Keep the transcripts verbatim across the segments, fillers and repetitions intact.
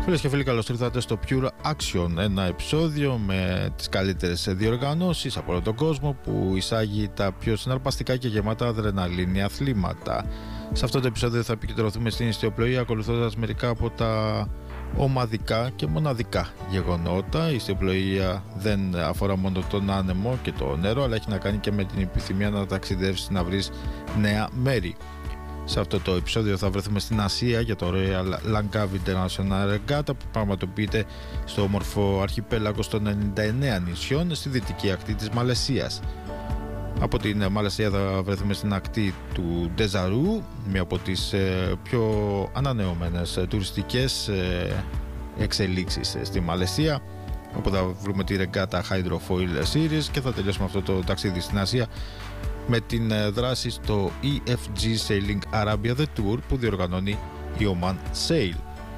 Φίλες και φίλοι, καλώς ήρθατε στο Pure Action, ένα επεισόδιο με τις καλύτερες διοργανώσεις από όλο τον κόσμο που εισάγει τα πιο συναρπαστικά και γεμάτα αδρεναλίνη αθλήματα. Σε αυτό το επεισόδιο θα επικεντρωθούμε στην ιστιοπλοεία, ακολουθώντας μερικά από τα ομαδικά και μοναδικά γεγονότα. Η ιστιοπλοεία δεν αφορά μόνο τον άνεμο και το νερό, αλλά έχει να κάνει και με την επιθυμία να ταξιδεύσεις, να βρεις νέα μέρη. Σε αυτό το επεισόδιο θα βρεθούμε στην Ασία για το Royal Langkawi International Regatta που πραγματοποιείται στο όμορφο αρχιπέλαγο των ενενήντα εννέα νησιών στη δυτική ακτή της Μαλαισίας. Από την Μαλαισία θα βρεθούμε στην ακτή του Ντεζαρού, μία από τις πιο ανανεωμένες τουριστικές εξελίξεις στη Μαλαισία, όπου θα βρούμε τη Regatta Hydrofoil Series και θα τελειώσουμε αυτό το ταξίδι στην Ασία με την δράση στο ι εφ τζι Sailing Arabia The Tour που διοργανώνει η Oman Sail.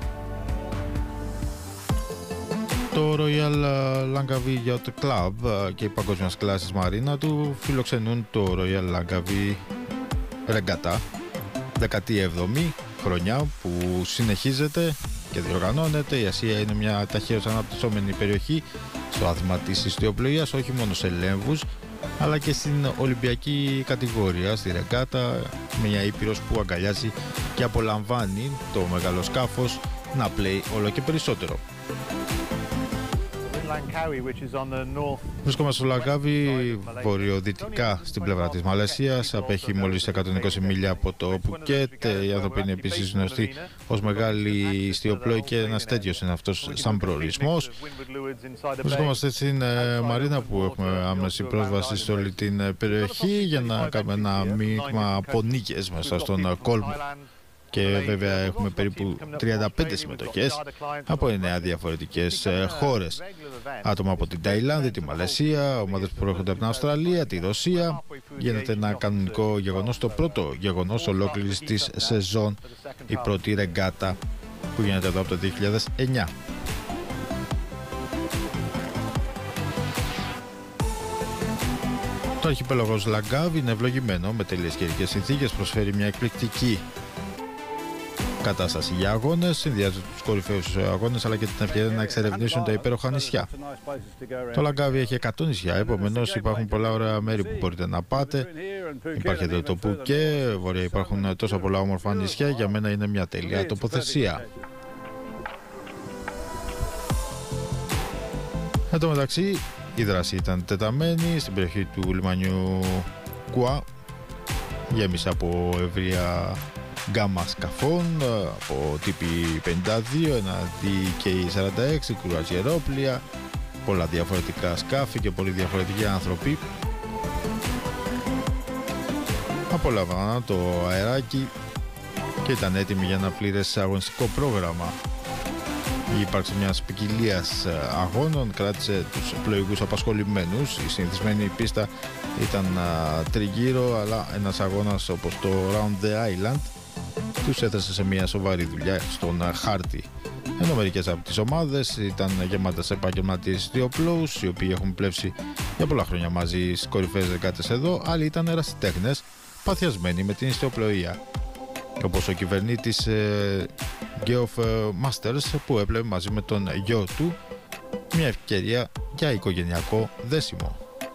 Το Royal Langkawi Yacht Club και η παγκόσμιας κλάσης μαρίνα του φιλοξενούν το Royal Langkawi Regatta, δέκατη έβδομη χρονιά που συνεχίζεται και διοργανώνεται. Η Ασία είναι μια ταχαίως αναπτυσσόμενη περιοχή στο άθλημα της ιστιοπλοείας, όχι μόνο σε λέμβους αλλά και στην Ολυμπιακή κατηγορία, στη Ρεγκάτα, μια ήπειρος που αγκαλιάζει και απολαμβάνει το μεγάλο σκάφος να πλέει όλο και περισσότερο. Βρισκόμαστε στο Λαγκάβι, βορειοδυτικά στην πλευρά της Μαλαισίας, απέχει μόλις εκατόν είκοσι μίλια από το Πουκέτ. Οι άνθρωποι είναι επίσης γνωστοί ως μεγάλη ιστιοπλοή και ένας τέτοιος είναι αυτός σαν προορισμός. Βρισκόμαστε στην μαρίνα που έχουμε άμεση πρόσβαση σε όλη την περιοχή για να κάνουμε ένα μείγμα από νίκες μέσα στον κόλμο. Και βέβαια έχουμε περίπου τριάντα πέντε συμμετοχές από εννέα διαφορετικές χώρες. Άτομα από την Ταϊλάνδη, τη Μαλαισία, ομάδες που προέρχονται από την Αυστραλία, τη Ρωσία. Γίνεται ένα κανονικό γεγονός, το πρώτο γεγονός ολόκληρης της σεζόν, η πρώτη ρεγκάτα που γίνεται εδώ από το δύο χιλιάδες εννιά. Το αρχιπέλαγος Λαγκάβι είναι ευλογημένο με τέλειες καιρικές συνθήκες, προσφέρει μια εκπληκτική κατάσταση για αγώνες, συνδυάζει τους κορυφαίους αγώνες αλλά και την ευκαιρία να εξερευνήσουν τα υπέροχα νησιά. Το Λαγκάβι έχει εκατό νησιά, επομένως υπάρχουν πολλά ωραία μέρη που μπορείτε να πάτε. Υπάρχει εδώ το Πουκέ, βορρά υπάρχουν τόσα πολλά όμορφα νησιά, για μένα είναι μια τέλεια τοποθεσία. Εν τω μεταξύ, η δράση ήταν τεταμένη στην περιοχή του λιμανιού Κουά, γέμισε από ευρεία γκάμα σκαφών, από τύπη πενήντα δύο, ένα ντι κέι σαράντα έξι, κρουαζιερόπλια, πολλά διαφορετικά σκάφη και πολλοί διαφορετικοί άνθρωποι. Απολαμβάναν το αεράκι και ήταν έτοιμοι για ένα πλήρες αγωνιστικό πρόγραμμα. Η ύπαρξη μιας ποικιλίας αγώνων κράτησε τους πλοηγούς απασχολημένους. Η συνηθισμένη πίστα ήταν τριγύρω, αλλά ένας αγώνας όπως το Round the Island τους έθεσε σε μια σοβαρή δουλειά στον χάρτη. Ενώ μερικές από τις ομάδες ήταν γεμάτες επαγγελματίες ιστιοπλόους, οι οποίοι έχουν πλεύσει για πολλά χρόνια μαζί στις κορυφαίες ρεγκάτες εδώ, άλλοι ήταν ερασιτέχνες παθιασμένοι με την ιστιοπλοεία, όπως ο κυβερνήτης ε, Geoff Masters που έπλευε μαζί με τον γιο του μια ευκαιρία για οικογενειακό δέσιμο.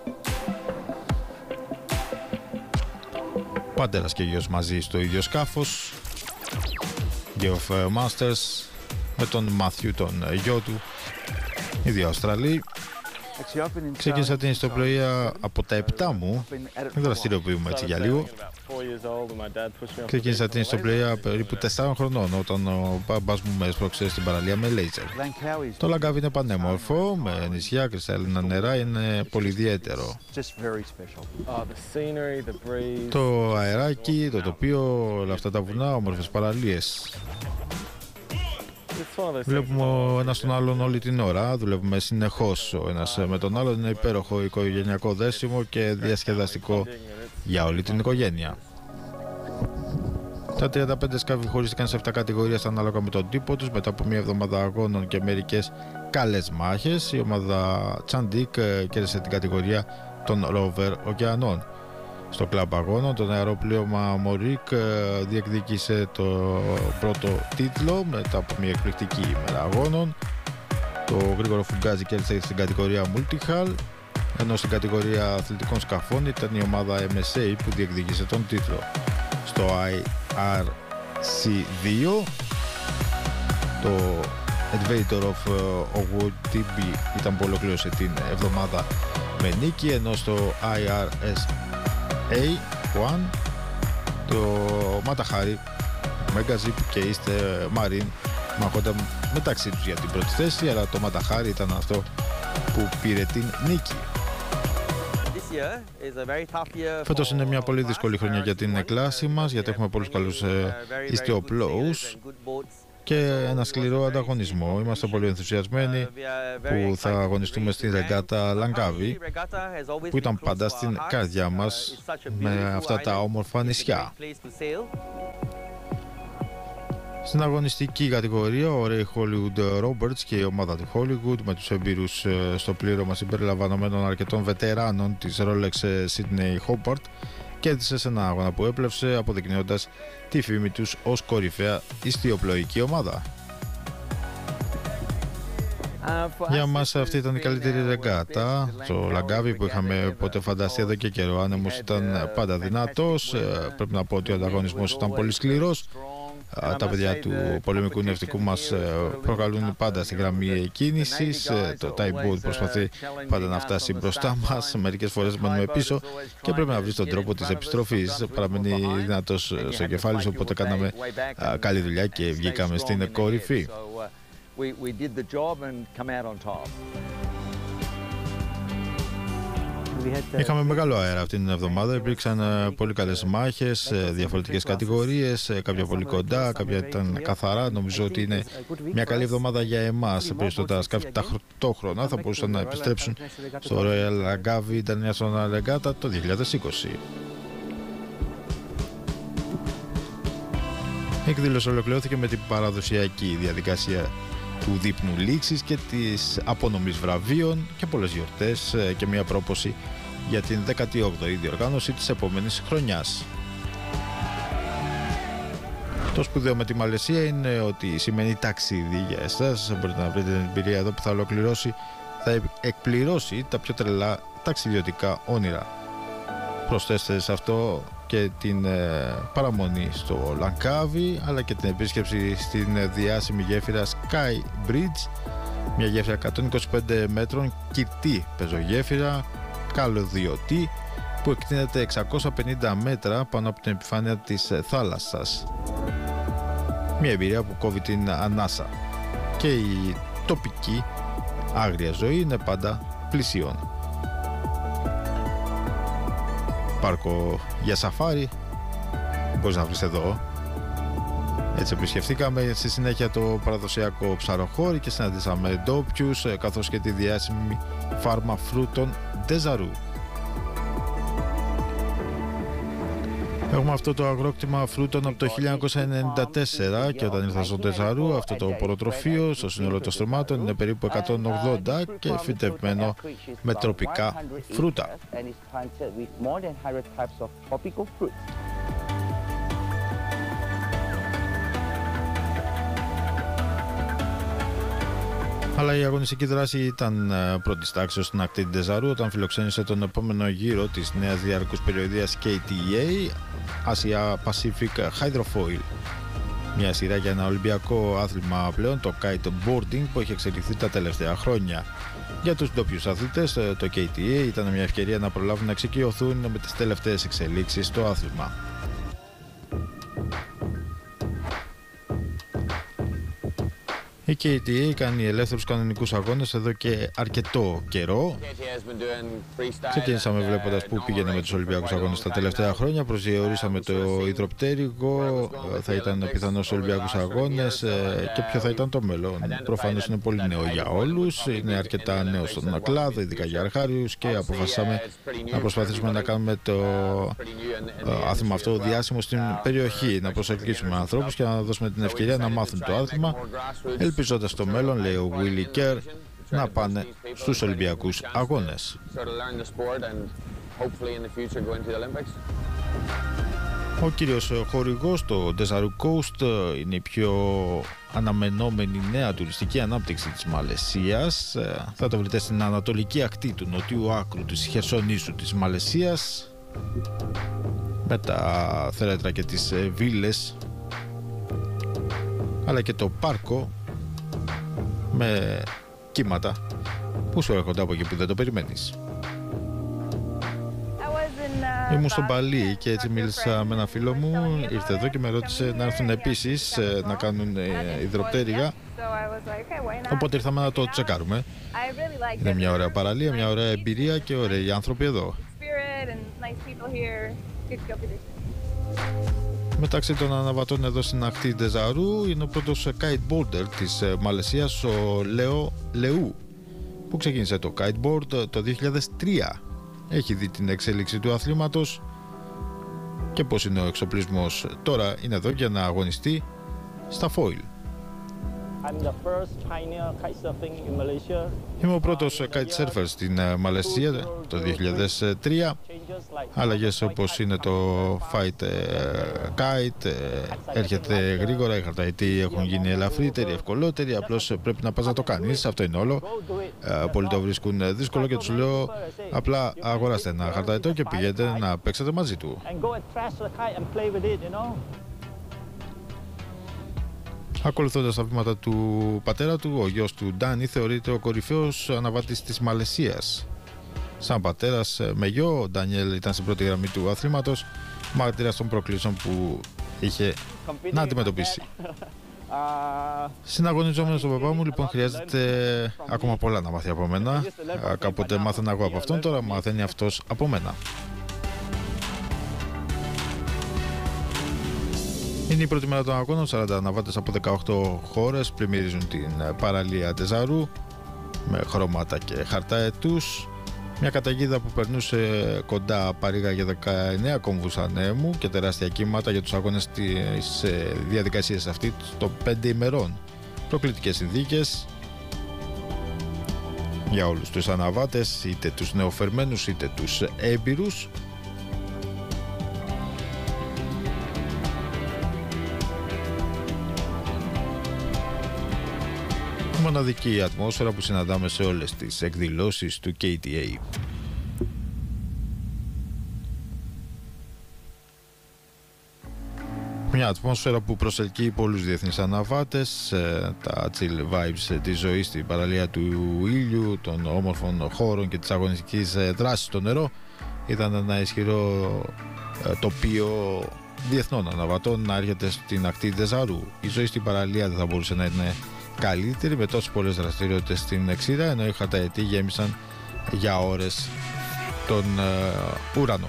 Πατέρας και γιος μαζί στο ίδιο σκάφος, Geoff Masters με τον Μάθιου τον γιο του, οι δύο Αυστραλοί. Ξεκίνησα την ιστιοπλοεία από τα επτά μου, δραστηριοποιούμε έτσι για λίγο. Ξεκίνησα την ιστιοπλοεία περίπου τεσσάρων χρονών, όταν ο μπαμπάς μου με έσπρωξε στην παραλία με λέιζερ. Το Λαγκάβι είναι πανέμορφο, με νησιά, κρυσταλλίνα νερά, είναι πολύ ιδιαίτερο. Το αεράκι, το τοπίο, όλα αυτά τα βουνά, όμορφες παραλίες. Βλέπουμε ο ένας τον άλλον όλη την ώρα, δουλεύουμε συνεχώς ο ένας με τον άλλον, είναι υπέροχο οικογενειακό δέσιμο και διασκεδαστικό για όλη την οικογένεια. Τα τριάντα πέντε σκάφη χωρίστηκαν σε επτά κατηγορίες ανάλογα με τον τύπο τους. Μετά από μια εβδομάδα αγώνων και μερικές καλές μάχες, η ομάδα Τσαντίκ κέρδισε την κατηγορία των Rover ωκεανών. Στο κλαμπ αγώνων, το αεροπλήρωμα Μορίκ διεκδίκησε το πρώτο τίτλο μετά από μια εκπληκτική ημέρα αγώνων. Το γρήγορο φουγκάζι κέρδισε στην κατηγορία Multihal, ενώ στην κατηγορία αθλητικών σκαφών ήταν η ομάδα εμ ες έι που διεκδίκησε τον τίτλο. Στο άι αρ σι δύο το Adventure of Owotibi ήταν που ολοκλήρωσε την εβδομάδα με νίκη, ενώ στο άι αρ ες έι ένα το Matahari, Megazip και East Marine μαχόνταν μεταξύ τους για την πρώτη θέση, αλλά το Matahari ήταν αυτό που πήρε την νίκη. Φέτος είναι μια πολύ δύσκολη χρονιά για την κλάση μας, γιατί έχουμε πολλούς καλούς ε, ιστιοπλώους και ένα σκληρό ανταγωνισμό. Είμαστε πολύ ενθουσιασμένοι που θα αγωνιστούμε στην ρεγκάτα Λαγκάβι, που ήταν πάντα στην καρδιά μας με αυτά τα όμορφα νησιά. Στην αγωνιστική κατηγορία, ο Ray Hollywood Roberts και η ομάδα του Hollywood με τους εμπειρούς στο πλήρωμα συμπεριλαμβανομένων αρκετών βετεράνων της Rolex Sydney Hobart κέρδισε σε ένα αγώνα που έπλευσε, αποδεικνύοντας τη φήμη τους ως κορυφαία ιστιοπλοϊκή ομάδα. Για μας αυτή ήταν η καλύτερη ρεγκάτα. Το Λαγκάβι που είχαμε ποτέ φανταστεί εδώ και καιρό. Ο άνεμος ήταν πάντα δυνατός. Πρέπει να πω ότι ο ανταγωνισμός ήταν πολύ σκληρός. Τα παιδιά του πολεμικού ναυτικού μας προκαλούν πάντα στη γραμμή κίνησης. Το Taiboat προσπαθεί πάντα να φτάσει μπροστά μας. Μερικές φορές μένουμε πίσω και πρέπει να βρει τον τρόπο της επιστροφής. Παραμένει δυνατός στο κεφάλι, οπότε κάναμε καλή δουλειά και βγήκαμε στην κορυφή. Είχαμε μεγάλο αέρα αυτήν την εβδομάδα, υπήρξαν πολύ καλές μάχες, διαφορετικές κατηγορίες, κάποια πολύ κοντά, κάποια ήταν καθαρά. Νομίζω ότι είναι μια καλή εβδομάδα για εμάς. Περισσότερα σκάφη ταυτόχρονα θα μπορούσαν να επιστρέψουν στο Royal Lagavi International Regatta το δύο χιλιάδες είκοσι. Η εκδήλωση ολοκληρώθηκε με την παραδοσιακή διαδικασία του δείπνου λήξης και της απονομής βραβείων και πολλές γιορτές και μια πρόποση για την δέκατη όγδοη διοργάνωση της επόμενης χρονιάς. Το σπουδαίο με τη Μαλαισία είναι ότι σημαίνει ταξίδι για εσάς. Μπορείτε να βρείτε την εμπειρία εδώ που θα ολοκληρώσει, θα εκπληρώσει τα πιο τρελά ταξιδιωτικά όνειρα. Προσθέστε σε αυτό και την ε, παραμονή στο Λαγκάβι, αλλά και την επίσκεψη στην ε, διάσημη γέφυρα Sky Bridge, μια γέφυρα εκατόν είκοσι πέντε μέτρων, κοιτή πεζογέφυρα, καλωδιωτή, που εκτείνεται εξακόσια πενήντα μέτρα πάνω από την επιφάνεια της ε, θάλασσας. Μια εμπειρία που κόβει την ανάσα και η τοπική άγρια ζωή είναι πάντα πλησίον. Πάρκο για σαφάρι μπορείς να βρεις εδώ. Έτσι επισκεφθήκαμε στη συνέχεια το παραδοσιακό ψαροχώρι και συναντήσαμε ντόπιους, καθώς και τη διάσημη φάρμα φρούτων Ντεζαρού. Έχουμε αυτό το αγρόκτημα φρούτων από το χίλια εννιακόσια ενενήντα τέσσερα και όταν ήρθα στο Ντεζαρού, αυτό το ποροτροφείο στο σύνολο των στρωμάτων είναι περίπου εκατόν ογδόντα και φυτευμένο με τροπικά φρούτα. Αλλά η αγωνιστική δράση ήταν πρώτη τάξης στην ακτή Ντεζαρού όταν φιλοξένησε τον επόμενο γύρο της νέας διαρκούς περιοδίας κέι τι έι Asia Pacific Hydrofoil. Μια σειρά για ένα ολυμπιακό άθλημα πλέον, το kiteboarding, που έχει εξελιχθεί τα τελευταία χρόνια. Για τους ντόπιους αθλητές, το κέι τι έι ήταν μια ευκαιρία να προλάβουν να εξοικειωθούν με τις τελευταίες εξελίξεις στο άθλημα. Η κέι τι έι κάνει ελεύθερους κανονικούς αγώνες εδώ και αρκετό καιρό. Ξεκίνησαμε βλέποντας πού πήγαινε με τους Ολυμπιακούς αγώνες τα τελευταία χρόνια. Προσδιορίσαμε το υδροπτέρυγο, θα ήταν πιθανώς Ολυμπιακούς αγώνες και ποιο θα ήταν το μέλλον. Προφανώς είναι πολύ νέο για όλους, είναι αρκετά νέο στον κλάδο, ειδικά για αρχάριους, και αποφασίσαμε να προσπαθήσουμε να κάνουμε το άθλημα αυτό διάσημο στην περιοχή, να προσελκύσουμε ανθρώπους και να δώσουμε την ευκαιρία να μάθουν το άθλημα, ελπίζοντας στο μέλλον, λέει ο Willy Kerr, να πάνε στους Ολυμπιακούς αγώνες. hopefully in the future go into the Olympics. Ο κύριος χορηγός, το Desaru Coast, είναι η πιο αναμενόμενη νέα τουριστική ανάπτυξη της Μαλαισίας. Θα το βρείτε στην ανατολική ακτή του νοτιού άκρου της Χερσονήσου της Μαλαισίας, με τα θέρετρα και τις βίλες, αλλά και το πάρκο με κύματα που σου έρχονται από εκεί που δεν το περιμένεις. Ήμουν στον Παλί και έτσι μίλησα με ένα φίλο μου, ήρθε εδώ και με ρώτησε να έρθουν επίσης να κάνουν υδροπτέρυγα, οπότε ήρθαμε να το τσεκάρουμε. Είναι μια ωραία παραλία, μια ωραία εμπειρία και ωραίοι άνθρωποι εδώ. Μεταξύ των αναβατών εδώ στην ακτή Desaru είναι ο πρώτος kiteboarder της Μαλαισίας, ο Λέο Λεού, που ξεκίνησε το kiteboard το δύο χιλιάδες τρία. Έχει δει την εξέλιξη του αθλήματος και πώς είναι ο εξοπλισμός. Τώρα είναι εδώ για να αγωνιστεί στα foil. Είμαι ο πρώτος kitesurfer στην Μαλαισία το δύο χιλιάδες τρία. Άλλαγες όπως είναι το fight kite, έρχεται γρήγορα, οι χαρταετοί έχουν γίνει ελαφρύτεροι, ευκολότεροι, απλώς πρέπει να πας να το κάνεις, αυτό είναι όλο. Πολλοί το βρίσκουν δύσκολο και τους λέω απλά αγοράστε ένα χαρταετό και πηγαίνετε να παίξετε μαζί του. Ακολουθώντας τα βήματα του πατέρα του, ο γιος του Ντάνι θεωρείται ο κορυφαίος αναβάτης της Μαλαισίας. Σαν πατέρας με γιο, ο Ντάνιελ ήταν στην πρώτη γραμμή του αθλήματος, μάρτυρας των προκλήσεων που είχε να αντιμετωπίσει. Συναγωνιζόμενος στον παπά μου, λοιπόν, χρειάζεται ακόμα πολλά να μάθει από μένα. Κάποτε μάθαινα εγώ από αυτόν, τώρα μαθαίνει αυτός από μένα. Είναι η πρώτη μέρα των αγώνων, σαράντα αναβάτες από δεκαοκτώ χώρες πλημμυρίζουν την παραλία Desaru με χρώματα και χαρταετούς. Μια καταιγίδα που περνούσε κοντά παρήγαγε δεκαεννέα κόμβους ανέμου και τεράστια κύματα για τους αγώνες της διαδικασίας αυτή των πέντε ημερών. Προκλητικές συνθήκες για όλους τους αναβάτες, είτε τους νεοφερμένους είτε τους έμπειρους. Μοναδική ατμόσφαιρα που συναντάμε σε όλες τις εκδηλώσεις του κέι τι έι. Μια ατμόσφαιρα που προσελκύει πολλούς διεθνείς αναβάτες, τα chill vibes της ζωής στην παραλία του ήλιου, των όμορφων χώρων και της αγωνιστικής δράσης στο νερό ήταν ένα ισχυρό τοπίο διεθνών αναβατών να έρχεται στην ακτή Desaru. Η ζωή στην παραλία δεν θα μπορούσε να είναι καλύτερη με τόσες πολλές δραστηριότητες στην ξηρά, ενώ οι χαρταετοί γέμισαν για ώρες τον uh, ουρανό.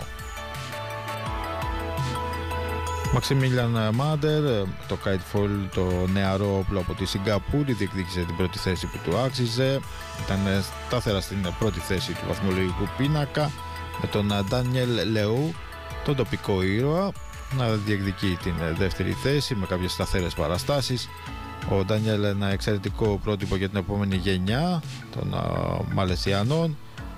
Μαξιμίλιαν Μάντερ, το kite foil, το νεαρό όπλο από τη Σιγκαπούρη, διεκδίκησε την πρώτη θέση που του άξιζε. Ήταν σταθερά στην πρώτη θέση του βαθμολογικού πίνακα, με τον Ντάνιελ Λεού, τον τοπικό ήρωα, να διεκδικεί την δεύτερη θέση με κάποιες σταθερές παραστάσεις. Ο Ντάνιελ ένα εξαιρετικό πρότυπο για την επόμενη γενιά των uh, Μαλαισιανών,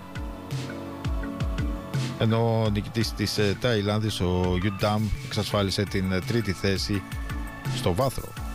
ενώ ο νικητής της Ταϊλάνδης, ο Γιου Νταμ, εξασφάλισε την τρίτη θέση στο βάθρο.